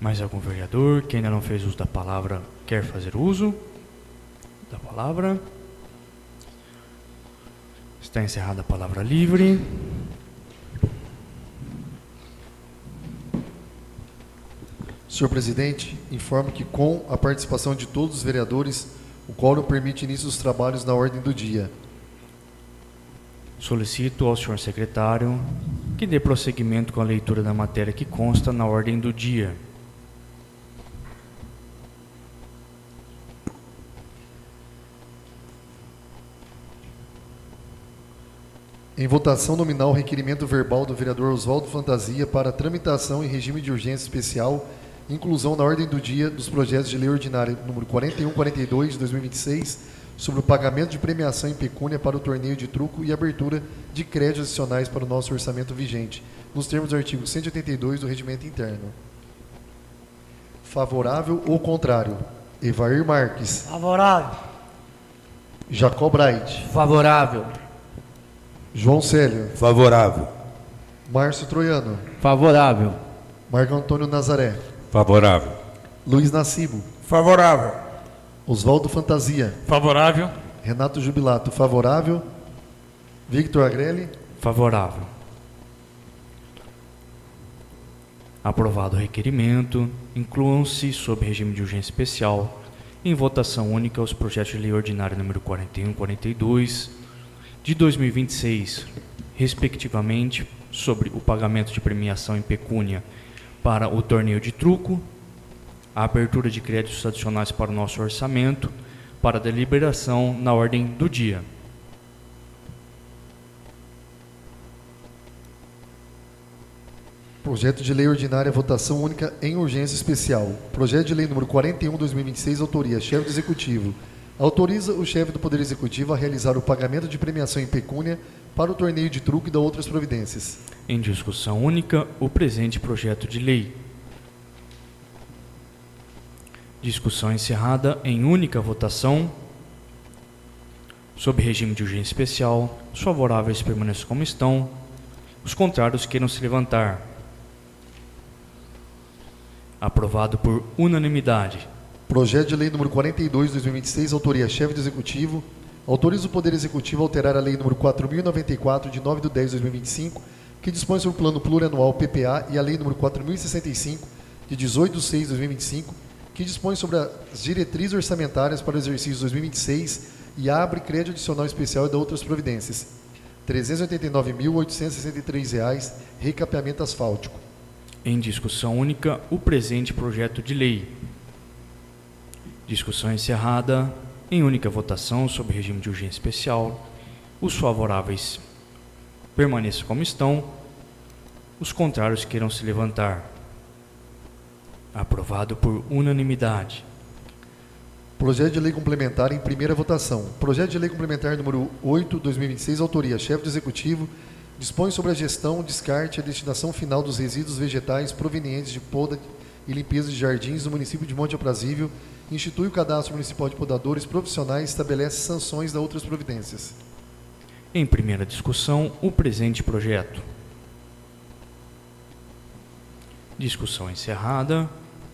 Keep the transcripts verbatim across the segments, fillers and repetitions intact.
Mais algum vereador que ainda não fez uso da palavra quer fazer uso da palavra? Está encerrada a palavra livre. Senhor presidente, informo que com a participação de todos os vereadores, o quórum permite início dos trabalhos na ordem do dia. Solicito ao senhor secretário que dê prosseguimento com a leitura da matéria que consta na ordem do dia. Em votação nominal, requerimento verbal do vereador Oswaldo Fantasia para tramitação em regime de urgência especial, inclusão na ordem do dia dos projetos de lei ordinária número quarenta e um quarenta e dois de dois mil e vinte e seis, sobre o pagamento de premiação em pecúnia para o torneio de truco e abertura de créditos adicionais para o nosso orçamento vigente, nos termos do artigo cento e oitenta e dois do Regimento Interno. Favorável ou contrário? Evair Marques. Favorável. Jacob Bright. Favorável. João Célio. Favorável. Márcio Troiano. Favorável. Marco Antônio Nazaré. Favorável. Luiz Nacibo. Favorável. Oswaldo Fantasia. Favorável. Renato Jubilato. Favorável. Victor Agrelli. Favorável. Aprovado o requerimento, incluam-se, sob regime de urgência especial, em votação única os projetos de lei ordinária número quarenta e um quarenta e dois de dois mil e vinte e seis, respectivamente, sobre o pagamento de premiação em pecúnia para o torneio de truco, a abertura de créditos adicionais para o nosso orçamento, para deliberação na ordem do dia. Projeto de lei ordinária, votação única em urgência especial. Projeto de lei número quarenta e um de dois mil e vinte e seis, autoria, chefe do Executivo. Autoriza o chefe do Poder Executivo a realizar o pagamento de premiação em pecúnia para o torneio de truco e da outras providências. Em discussão única, o presente projeto de lei. Discussão encerrada em única votação. Sob regime de urgência especial, os favoráveis permaneçam como estão, os contrários queiram se levantar. Aprovado por unanimidade. Projeto de lei número quarenta e dois de dois mil e vinte e seis, autoria, chefe do Executivo. Autoriza o Poder Executivo a alterar a lei número quatro mil e noventa e quatro, de nove de dez de dois mil e vinte e cinco, que dispõe sobre o Plano Plurianual P P A, e a lei número quatro mil e sessenta e cinco, de dezoito de seis de dois mil e vinte e cinco, que dispõe sobre as diretrizes orçamentárias para o exercício dois mil e vinte e seis e abre crédito adicional especial e da outras providências. trezentos e oitenta e nove mil, oitocentos e sessenta e três reais, recapeamento asfáltico. Em discussão única, o presente projeto de lei. Discussão encerrada em única votação sob regime de urgência especial. Os favoráveis permaneçam como estão, os contrários queiram se levantar. Aprovado por unanimidade. Projeto de lei complementar em primeira votação. Projeto de lei complementar número oito de dois mil e vinte e seis, autoria, chefe do Executivo, dispõe sobre a gestão, descarte e a destinação final dos resíduos vegetais provenientes de poda e limpeza de jardins no município de Monte Aprazível, institui o cadastro municipal de podadores profissionais e estabelece sanções da outras providências. Em primeira discussão, o presente projeto. Discussão encerrada.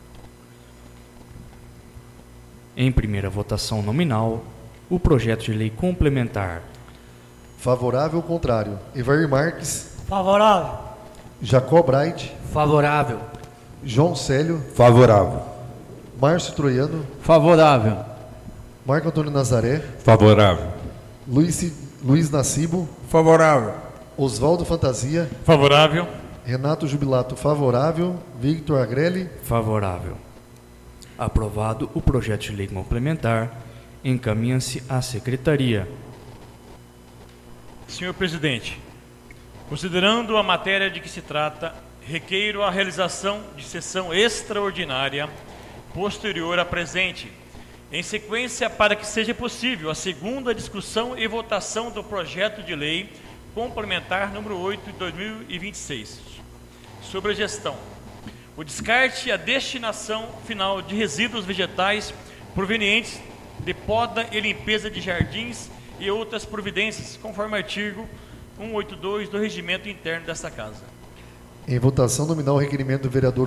Em primeira votação nominal, o projeto de lei complementar. Favorável ou contrário? Evair Marques. Favorável. Jacob Bright. Favorável. João Célio. Favorável. Márcio Troiano. Favorável. Marco Antônio Nazaré. Favorável. Luiz, Luiz Nacibo. Favorável. Oswaldo Fantasia. Favorável. Renato Jubilato, favorável. Victor Agrelli. Favorável. Aprovado o projeto de lei complementar, encaminha-se à Secretaria. Senhor Presidente, considerando a matéria de que se trata, requeiro a realização de sessão extraordinária posterior à presente, em sequência para que seja possível a segunda discussão e votação do projeto de lei complementar número oito de dois mil e vinte e seis, sobre a gestão, o descarte e a destinação final de resíduos vegetais provenientes de poda e limpeza de jardins e outras providências, conforme artigo cento e oitenta e dois do Regimento Interno desta Casa. Em votação nominal, o requerimento do vereador